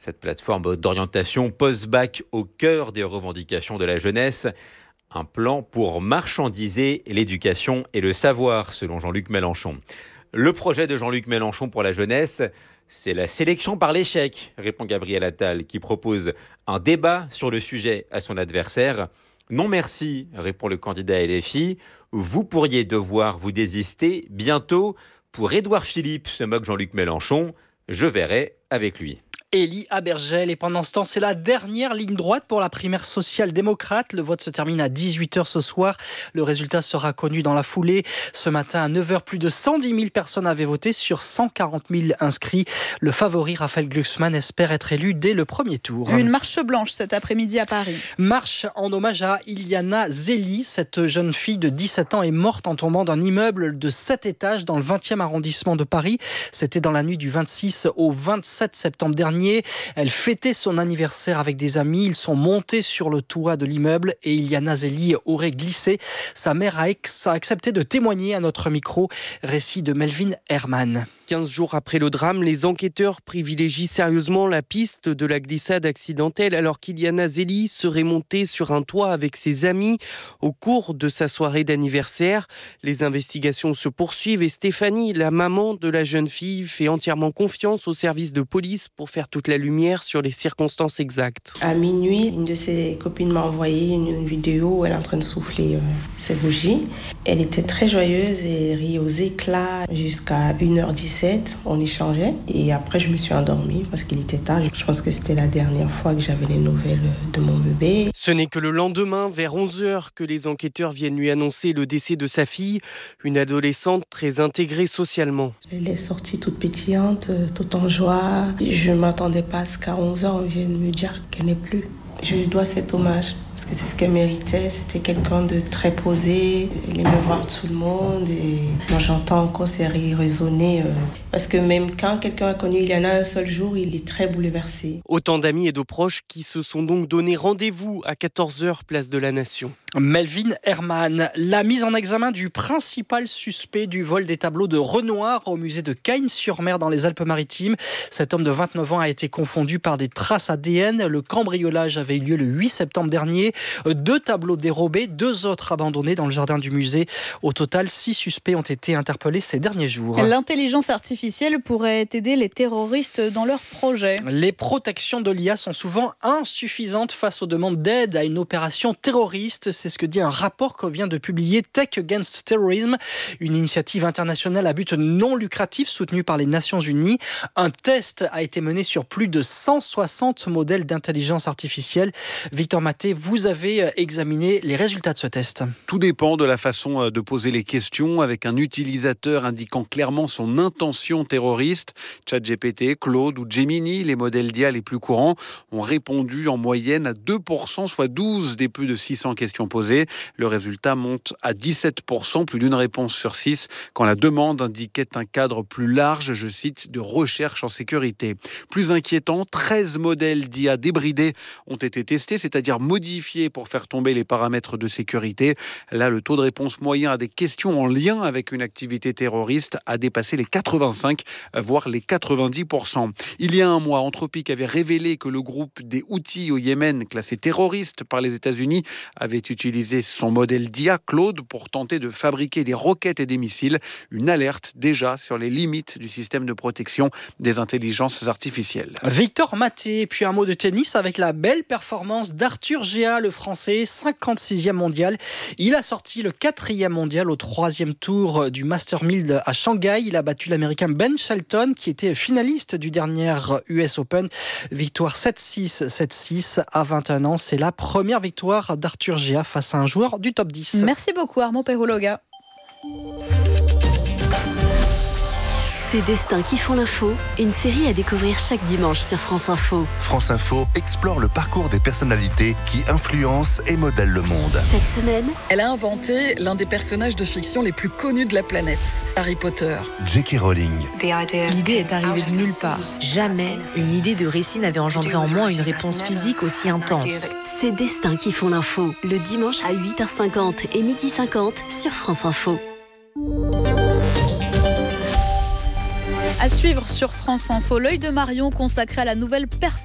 Cette plateforme d'orientation post-bac au cœur des revendications de la jeunesse. Un plan pour marchandiser l'éducation et le savoir, selon Jean-Luc Mélenchon. Le projet de Jean-Luc Mélenchon pour la jeunesse, c'est la sélection par l'échec, répond Gabriel Attal, qui propose un débat sur le sujet à son adversaire. Non merci, répond le candidat LFI. Vous pourriez devoir vous désister bientôt. Pour Édouard Philippe, se moque Jean-Luc Mélenchon. Je verrai avec lui. Élie Abergel. Et pendant ce temps, c'est la dernière ligne droite pour la primaire social-démocrate. Le vote se termine à 18h ce soir. Le résultat sera connu dans la foulée. Ce matin, à 9h, plus de 110 000 personnes avaient voté sur 140 000 inscrits. Le favori, Raphaël Glucksmann, espère être élu dès le premier tour. Une marche blanche cet après-midi à Paris. Marche en hommage à Iliana Zeli. Cette jeune fille de 17 ans est morte en tombant d'un immeuble de 7 étages dans le 20e arrondissement de Paris. C'était dans la nuit du 26 au 27 septembre dernier. Elle fêtait son anniversaire avec des amis. Ils sont montés sur le toit de l'immeuble et Iliana Zeli aurait glissé. Sa mère a accepté de témoigner à notre micro. Récit de Melvin Herman. 15 jours après le drame, les enquêteurs privilégient sérieusement la piste de la glissade accidentelle alors qu'Iliana Zeli serait montée sur un toit avec ses amis au cours de sa soirée d'anniversaire. Les investigations se poursuivent et Stéphanie, la maman de la jeune fille, fait entièrement confiance au service de police pour faire toute la lumière sur les circonstances exactes. À minuit, une de ses copines m'a envoyé une vidéo où elle est en train de souffler ses bougies. Elle était très joyeuse et riait aux éclats jusqu'à 1h17. On échangeait et après je me suis endormie parce qu'il était tard. Je pense que c'était la dernière fois que j'avais les nouvelles de mon bébé. Ce n'est que le lendemain, vers 11h, que les enquêteurs viennent lui annoncer le décès de sa fille, une adolescente très intégrée socialement. Elle est sortie toute pétillante, toute en joie. Je ne m'attendais pas à ce qu'à 11h on vienne me dire qu'elle n'est plus. Je lui dois cet hommage parce que c'est ce qu'elle méritait. C'était quelqu'un de très posé. Elle aimait voir tout le monde et moi j'entends encore ses rires résonner parce que même quand quelqu'un a connu Iliana un seul jour, il est très bouleversé. Autant d'amis et de proches qui se sont donc donné rendez-vous à 14h, place de la Nation. Melvin Herman, la mise en examen du principal suspect du vol des tableaux de Renoir au musée de Cagnes-sur-Mer dans les Alpes-Maritimes. Cet homme de 29 ans a été confondu par des traces ADN. Le cambriolage avait eu lieu le 8 septembre dernier. 2 tableaux dérobés, 2 autres abandonnés dans le jardin du musée. Au total, 6 suspects ont été interpellés ces derniers jours. L'intelligence artificielle pourrait aider les terroristes dans leurs projets. Les protections de l'IA sont souvent insuffisantes face aux demandes d'aide à une opération terroriste. C'est ce que dit un rapport que vient de publier Tech Against Terrorism, une initiative internationale à but non lucratif soutenue par les Nations Unies. Un test a été mené sur plus de 160 modèles d'intelligence artificielle. Victor Maté, vous avez examiné les résultats de ce test. Tout dépend de la façon de poser les questions, avec un utilisateur indiquant clairement son intention terroriste. ChatGPT, Claude ou Gemini, les modèles d'IA les plus courants, ont répondu en moyenne à 2%, soit 12 des plus de 600 questions posées. Le résultat monte à 17%, plus d'une réponse sur 6, quand la demande indiquait un cadre plus large, je cite, de recherche en sécurité. Plus inquiétant, 13 modèles d'IA débridés ont été testés, c'est-à-dire modifiés pour faire tomber les paramètres de sécurité. Là, le taux de réponse moyen à des questions en lien avec une activité terroriste a dépassé les 85, voire les 90%. Il y a un mois, Anthropic avait révélé que le groupe des Houthis au Yémen, classé terroriste par les États-Unis, avait utilisé son modèle d'IA, Claude, pour tenter de fabriquer des roquettes et des missiles. Une alerte déjà sur les limites du système de protection des intelligences artificielles. Victor Maté, puis un mot de tennis avec la belle performance d'Arthur Géa, le Français, 56e mondial. Il a sorti le 4e mondial au 3e tour du Master 1000 à Shanghai. Il a battu l'Américain Ben Shelton, qui était finaliste du dernier US Open. Victoire 7-6, 7-6 à 21 ans. C'est la première victoire d'Arthur Géa face à un joueur du top 10. Merci beaucoup Armand Perrologa. Ces destins qui font l'info, une série à découvrir chaque dimanche sur France Info. France Info explore le parcours des personnalités qui influencent et modèlent le monde. Cette semaine, elle a inventé l'un des personnages de fiction les plus connus de la planète, Harry Potter. J.K. Rowling. L'idée est arrivée de nulle part. Jamais une idée de récit n'avait engendré en moi une réponse physique aussi intense. Ces destins qui font l'info, le dimanche à 8h50 et 12h50 sur France Info. À suivre sur France Info, l'œil de Marion consacré à la nouvelle performance